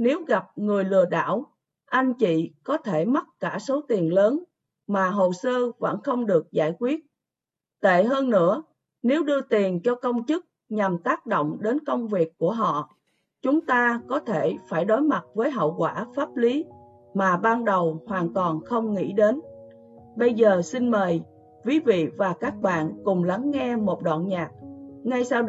nếu gặp người lừa đảo, anh chị có thể mất cả số tiền lớn mà hồ sơ vẫn không được giải quyết. Tệ hơn nữa, nếu đưa tiền cho công chức nhằm tác động đến công việc của họ, chúng ta có thể phải đối mặt với hậu quả pháp lý mà ban đầu hoàn toàn không nghĩ đến. Bây giờ xin mời quý vị và các bạn cùng lắng nghe một đoạn nhạc. Ngay sau